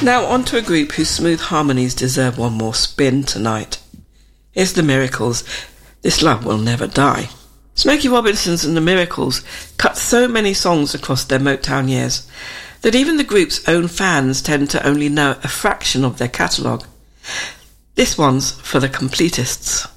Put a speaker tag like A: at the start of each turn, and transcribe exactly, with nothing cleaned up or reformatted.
A: Now on to a group whose smooth harmonies deserve one more spin tonight. Here's The Miracles, This Love Will Never Die. Smokey Robinson's and The Miracles cut so many songs across their Motown years that even the group's own fans tend to only know a fraction of their catalogue. This one's for the completists.